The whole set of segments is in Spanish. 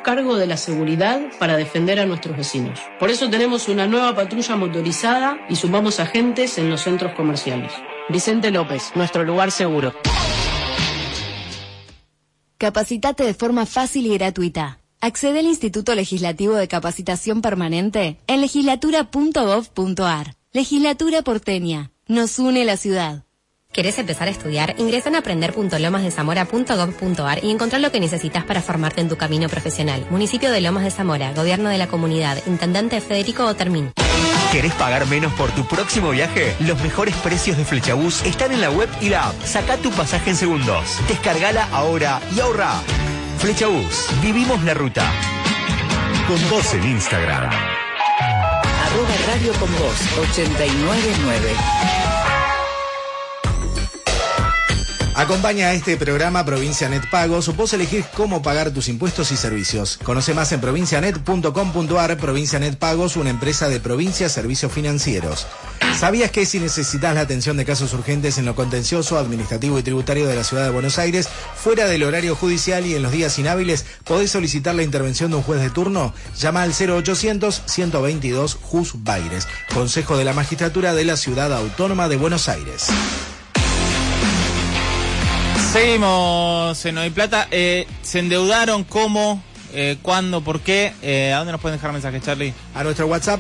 cargo de la seguridad para defender a nuestros vecinos. Por eso tenemos una nueva patrulla motorizada y sumamos agentes en los centros comerciales. Vicente López, nuestro lugar seguro. Capacitate de forma fácil y gratuita. Accede al Instituto Legislativo de Capacitación Permanente en legislatura.gov.ar. Legislatura porteña. Nos une la ciudad. ¿Querés empezar a estudiar? Ingresa en aprender.lomasdezamora.gov.ar y encontrar lo que necesitas para formarte en tu camino profesional. Municipio de Lomas de Zamora, Gobierno de la Comunidad, Intendente Federico Otermin. ¿Querés pagar menos por tu próximo viaje? Los mejores precios de Flechabús están en la web y la app. Sacá tu pasaje en segundos. Descargala ahora y ahorra. Flechabús, vivimos la ruta. Con vos en Instagram. @Radio con vos 899. Acompaña a este programa Provincia Net Pagos. Vos elegís cómo pagar tus impuestos y servicios. Conoce más en provincianet.com.ar. Provincia Net Pagos, una empresa de Provincia Servicios Financieros. ¿Sabías que si necesitas la atención de casos urgentes en lo contencioso, administrativo y tributario de la Ciudad de Buenos Aires, fuera del horario judicial y en los días inhábiles, podés solicitar la intervención de un juez de turno? Llama al 0800-122 Jus Baires. Consejo de la Magistratura de la Ciudad Autónoma de Buenos Aires. Seguimos en Hoy Plata. ¿Se endeudaron? ¿Cómo? ¿Cuándo? ¿Por qué? ¿A dónde nos pueden dejar mensajes, Charlie? A nuestro WhatsApp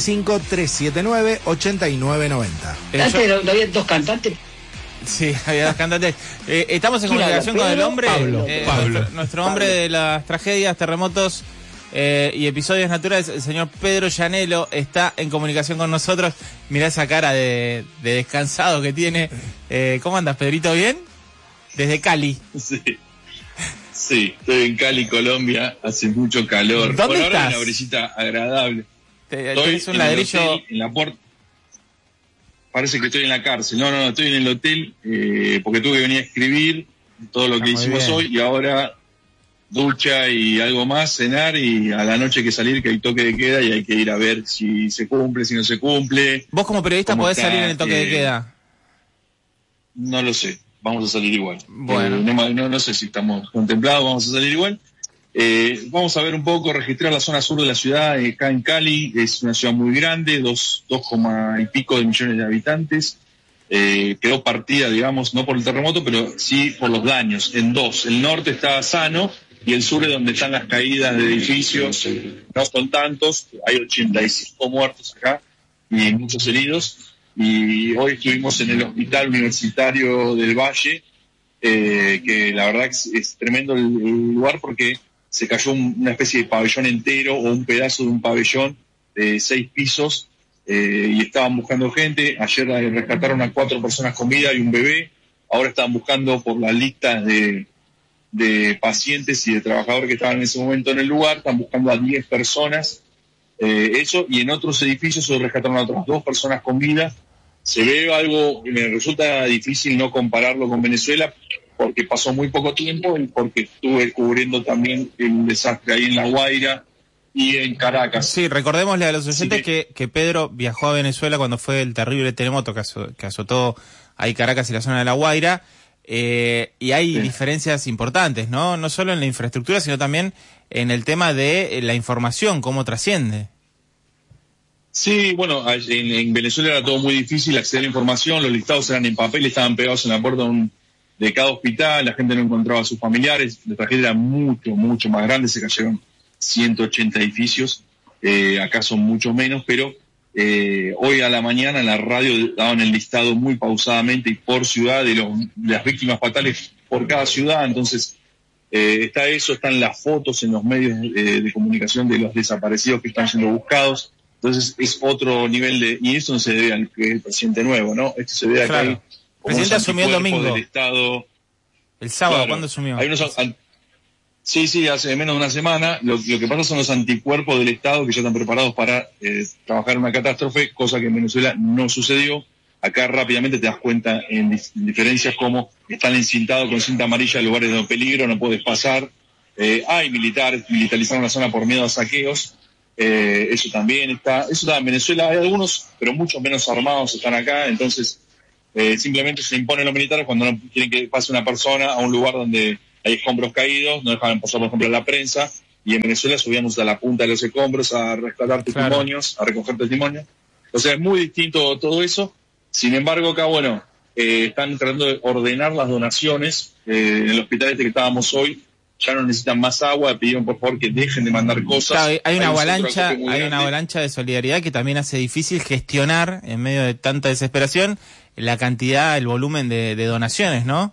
115-379-8990. ¿No había dos cantantes? Sí, había dos cantantes. Estamos en comunicación con el hombre, Pablo. nuestro hombre de las tragedias, terremotos y episodios naturales, el señor Pedro Llanelo, está en comunicación con nosotros. Mirá esa cara de descansado que tiene. ¿Cómo andas, Pedrito? ¿Bien? Desde Cali. Sí, estoy en Cali, Colombia, hace mucho calor. ¿Dónde estás? Ahora una brisita agradable. Estoy un ladrillo en, en la puerta. Parece que estoy en la cárcel. No, estoy en el hotel porque tuve que venir a escribir todo lo que hicimos hoy y ahora ducha y algo más, cenar y a la noche hay que salir, que hay toque de queda y hay que ir a ver si se cumple, si no se cumple. ¿Vos como periodista podés salir en el toque de queda? No lo sé. Vamos a salir igual. Bueno. No sé si estamos contemplados, vamos a salir igual. Vamos a ver un poco, registrar la zona sur de la ciudad, acá en Cali. Es una ciudad muy grande, 2 y pico de millones de habitantes. Quedó partida, digamos, no por el terremoto, pero sí por los daños, en 2. El norte está sano y el sur es donde están las caídas de edificios. No son tantos, hay 85 muertos acá y muchos heridos. Y hoy estuvimos en el Hospital Universitario del Valle, que la verdad es tremendo el lugar porque se cayó una especie de pabellón entero o un pedazo de un pabellón de 6 pisos y estaban buscando gente. Ayer rescataron a 4 personas con vida y un bebé. Ahora están buscando por las listas de pacientes y de trabajadores que estaban en ese momento en el lugar, están buscando a 10 personas. Eso, y en otros edificios se rescataron a otras 2 personas con vida. Se ve algo que me resulta difícil no compararlo con Venezuela porque pasó muy poco tiempo y porque estuve cubriendo también el desastre ahí en La Guaira y en Caracas. Sí, recordémosle a los oyentes que Pedro viajó a Venezuela cuando fue el terrible terremoto que azotó ahí Caracas y la zona de La Guaira. Y hay diferencias importantes, ¿no? No solo en la infraestructura, sino también en el tema de la información, cómo trasciende. Sí, bueno, en Venezuela era todo muy difícil acceder a la información, los listados eran en papel, estaban pegados en la puerta de cada hospital, la gente no encontraba a sus familiares, la tragedia era mucho más grande, se cayeron 180 edificios, acá son mucho menos, pero hoy a la mañana en la radio daban el listado muy pausadamente y por ciudad de las víctimas fatales por cada ciudad, entonces está eso, están las fotos en los medios de comunicación de los desaparecidos que están siendo buscados. Entonces es otro nivel y eso no se debe al presidente nuevo, ¿no? Esto se debe a que hay el presidente asumió el domingo. Del Estado. El sábado, claro, ¿cuándo asumió? Hay sí, hace menos de una semana. Lo que pasa son los anticuerpos del Estado que ya están preparados para trabajar en una catástrofe, cosa que en Venezuela no sucedió. Acá rápidamente te das cuenta en diferencias como están encintados con cinta amarilla en lugares de peligro, no puedes pasar. Hay militarizaron la zona por miedo a saqueos. Eso también está en Venezuela, hay algunos, pero muchos menos armados están acá, entonces simplemente se imponen los militares cuando no quieren que pase una persona a un lugar donde hay escombros caídos, no dejan pasar por ejemplo a la prensa, y en Venezuela subíamos a la punta de los escombros a rescatar testimonios, a recoger testimonios. O sea, es muy distinto todo eso. Sin embargo, acá, bueno, están tratando de ordenar las donaciones. En el hospital este que estábamos hoy, ya no necesitan más agua, pidieron por favor que dejen de mandar cosas. Claro, hay una avalancha de solidaridad que también hace difícil gestionar, en medio de tanta desesperación, la cantidad, el volumen de donaciones, ¿no?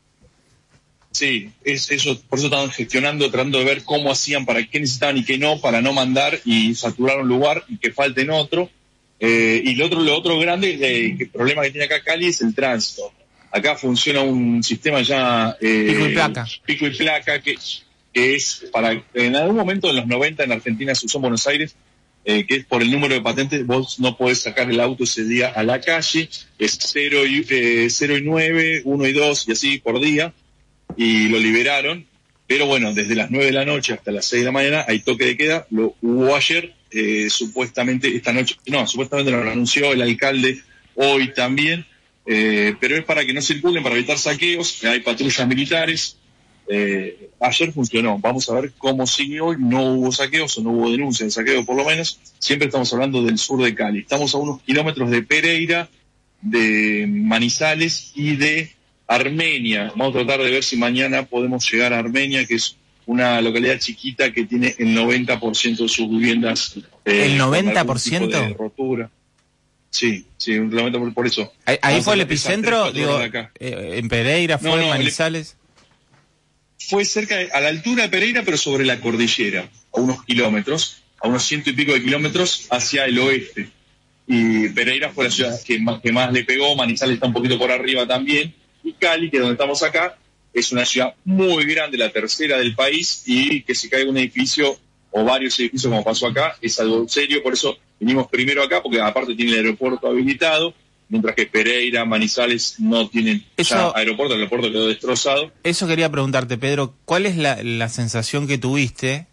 Sí, eso, por eso estaban gestionando, tratando de ver cómo hacían, para qué necesitaban y qué no, para no mandar y saturar un lugar y que falten otro. Y lo otro grande, el problema que tiene acá Cali es el tránsito. Acá funciona un sistema ya pico y placa que es para, en algún momento en los 90 en Argentina se usó en Buenos Aires, que es por el número de patentes, vos no podés sacar el auto ese día a la calle, es 0 y 9, 1 y 2 y así por día, y lo liberaron, pero bueno, desde las 9 de la noche hasta las 6 de la mañana hay toque de queda, lo hubo ayer, supuestamente esta noche, no, supuestamente lo anunció el alcalde hoy también, pero es para que no circulen, para evitar saqueos, hay patrullas militares. Ayer funcionó, vamos a ver cómo sigue hoy. No hubo saqueos o no hubo denuncia de saqueo, por lo menos. Siempre estamos hablando del sur de Cali, estamos a unos kilómetros de Pereira, de Manizales y de Armenia. Vamos a tratar de ver si mañana podemos llegar a Armenia, que es una localidad chiquita que tiene el 90% de sus viviendas ¿el 90%? De rotura. Sí, un 90% por eso. Ahí fue el epicentro, digo, en Pereira, fue en Manizales. Fue cerca, a la altura de Pereira, pero sobre la cordillera, a unos kilómetros, a unos 100 y pico de kilómetros hacia el oeste. Y Pereira fue la ciudad que más le pegó, Manizales está un poquito por arriba también, y Cali, que es donde estamos acá, es una ciudad muy grande, la tercera del país, y que se caiga un edificio o varios edificios como pasó acá, es algo serio, por eso venimos primero acá, porque aparte tiene el aeropuerto habilitado, mientras que Pereira, Manizales no tienen aeropuerto, el aeropuerto quedó destrozado. Eso quería preguntarte, Pedro, ¿cuál es la sensación que tuviste?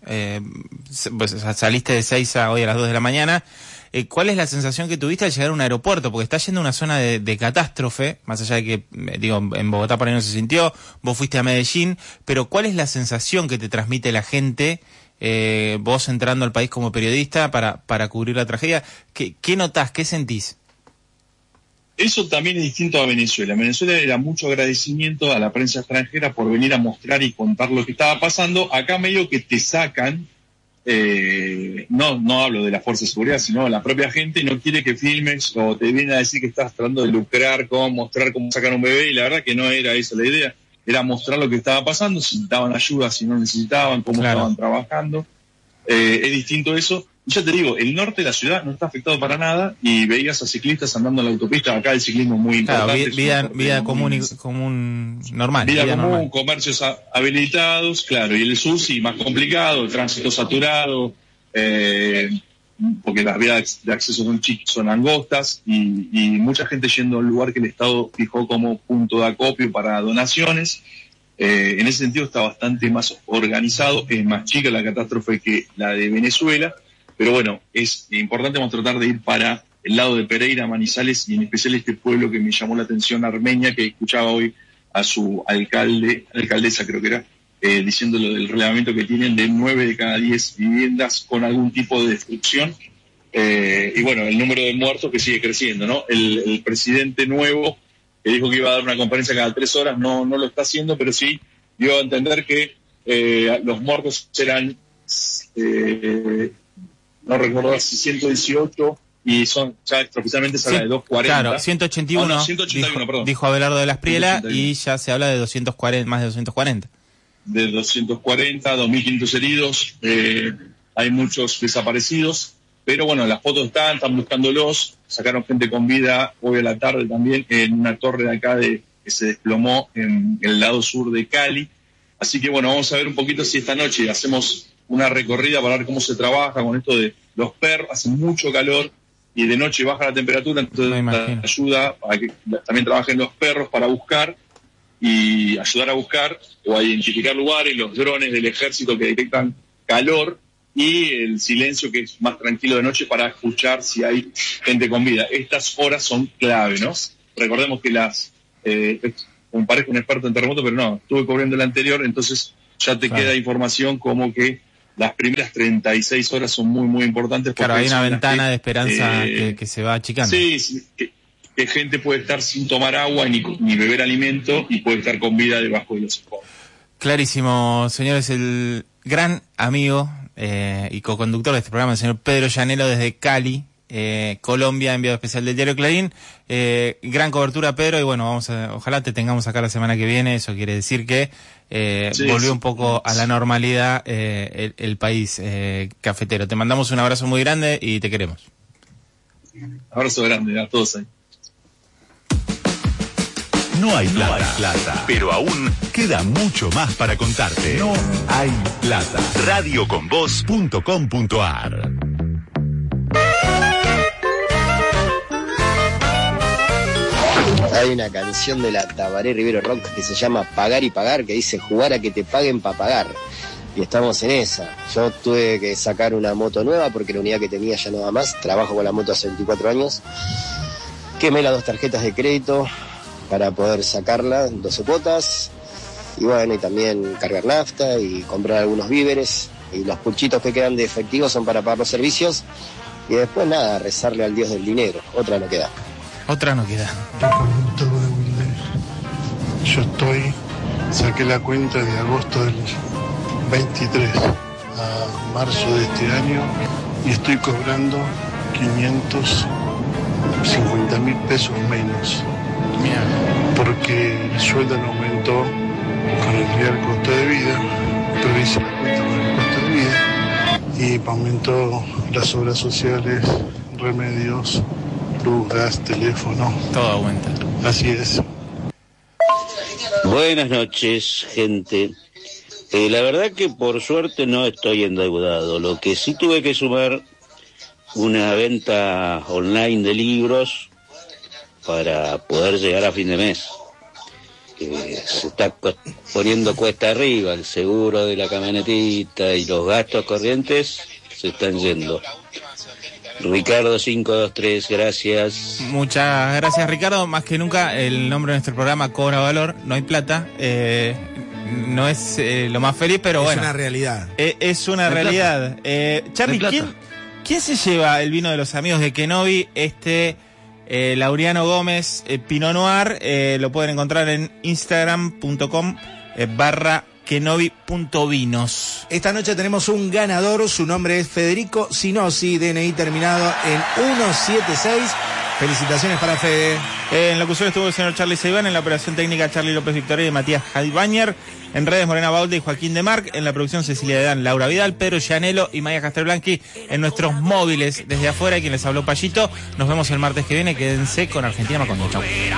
Pues saliste de 6 a hoy a las 2 de la mañana. ¿Cuál es la sensación que tuviste al llegar a un aeropuerto? Porque estás yendo a una zona de catástrofe, más allá de que, digo, en Bogotá por ahí no se sintió, vos fuiste a Medellín, pero ¿cuál es la sensación que te transmite la gente, vos entrando al país como periodista para cubrir la tragedia? ¿Qué notás? ¿Qué sentís? Eso también es distinto a Venezuela. En Venezuela era mucho agradecimiento a la prensa extranjera por venir a mostrar y contar lo que estaba pasando. Acá medio que te sacan, no hablo de la fuerza de seguridad, sino la propia gente no quiere que filmes o te vienen a decir que estás tratando de lucrar, mostrar cómo sacar un bebé, y la verdad que no era esa la idea. Era mostrar lo que estaba pasando, si necesitaban ayuda, si no necesitaban, cómo estaban trabajando. Es distinto eso. Ya te digo, el norte de la ciudad no está afectado para nada y veías a ciclistas andando en la autopista. Acá el ciclismo es muy importante. Vida común, normal. Vida común, normal. Comercios habilitados, claro. Y el sur sí, más complicado, el tránsito saturado, porque las vías de acceso son angostas y mucha gente yendo al lugar que el Estado fijó como punto de acopio para donaciones. En ese sentido está bastante más organizado, es más chica la catástrofe que la de Venezuela. Pero bueno, es importante, vamos a tratar de ir para el lado de Pereira, Manizales y en especial este pueblo que me llamó la atención, Armenia, que escuchaba hoy a su alcaldesa creo que era, diciendo lo del reglamento que tienen de 9 de cada 10 viviendas con algún tipo de destrucción. Y bueno, el número de muertos que sigue creciendo, ¿no? El presidente nuevo, que dijo que iba a dar una conferencia cada 3 horas, no lo está haciendo, pero sí dio a entender que los muertos serán... no recuerdo si 118 y son ya oficialmente se habla de 240. Claro, 181, 181 perdón. Dijo Abelardo de las Priela y ya se habla de 240, más de 240. De 240, 2.500 heridos, hay muchos desaparecidos, pero bueno, las fotos están buscándolos, sacaron gente con vida hoy a la tarde también en una torre de acá que se desplomó en el lado sur de Cali, así que bueno, vamos a ver un poquito si esta noche hacemos una recorrida para ver cómo se trabaja con esto de los perros. Hace mucho calor y de noche baja la temperatura, entonces ayuda a que también trabajen los perros para buscar y ayudar a buscar o a identificar lugares, los drones del ejército que detectan calor y el silencio que es más tranquilo de noche para escuchar si hay gente con vida. Estas horas son clave, ¿no? Recordemos que parezco un experto en terremoto, pero no, estuve cubriendo el anterior, entonces ya te queda información como que las primeras 36 horas son muy, muy importantes. Claro, hay una ventana de esperanza que se va achicando. Sí, que gente puede estar sin tomar agua ni beber alimento y puede estar con vida debajo de los escombros. Clarísimo, señores, el gran amigo y co-conductor de este programa, el señor Pedro Llanelo desde Cali, Colombia, enviado especial del diario Clarín. Gran cobertura, Pedro, y bueno, ojalá te tengamos acá la semana que viene. Eso quiere decir que volvió un poco a la normalidad el país cafetero. Te mandamos un abrazo muy grande y te queremos. Abrazo grande a todos ahí. No hay plata, pero aún queda mucho más para contarte. No hay plata. radioconvoz.com.ar. Hay una canción de la Tabaré Rivero Rock que se llama Pagar y Pagar, que dice jugar a que te paguen para pagar. Y estamos en esa. Yo tuve que sacar una moto nueva porque la unidad que tenía ya no da más. Trabajo con la moto hace 24 años. Quemé las 2 tarjetas de crédito para poder sacarla en 12 cuotas. Y bueno, y también cargar nafta y comprar algunos víveres. Y los puchitos que quedan de efectivo son para pagar los servicios. Y después nada, rezarle al Dios del dinero. Otra no queda. Otra no queda. Yo saqué la cuenta de agosto del 23 a marzo de este año y estoy cobrando 550.000 pesos menos. Mira. Porque el sueldo no aumentó con el real costo de vida, pero hice la cuenta con el costo de vida y aumentó las obras sociales, remedios, luz, gas, teléfono. Todo aumenta. Así es. Buenas noches, gente. La verdad que por suerte no estoy endeudado. Lo que sí tuve que sumar una venta online de libros para poder llegar a fin de mes. Se está poniendo cuesta arriba, el seguro de la camionetita y los gastos corrientes se están yendo. Ricardo 523, gracias. Muchas gracias, Ricardo. Más que nunca el nombre de nuestro programa cobra valor, no hay plata. No es lo más feliz, pero bueno. Es una realidad. Es una realidad. Charly, ¿quién se lleva el vino de los amigos de Kenobi? Laureano Gómez Pinot Noir. Lo pueden encontrar en instagram.com/Kenobi.vinos. Esta noche tenemos un ganador, su nombre es Federico Sinosi, DNI terminado en 176. Felicitaciones para Fede. En locución estuvo el señor Charly Seibán, en la operación técnica Charly López Victoria y Matías Jalbañer, en redes Morena Baulde y Joaquín de Marc, en la producción Cecilia Dedán, Laura Vidal, Pedro Llanelo y Maya Castelblanqui, en nuestros móviles desde afuera, y quien les habló Payito. Nos vemos el martes que viene, quédense con Argentina Macondo. Chau.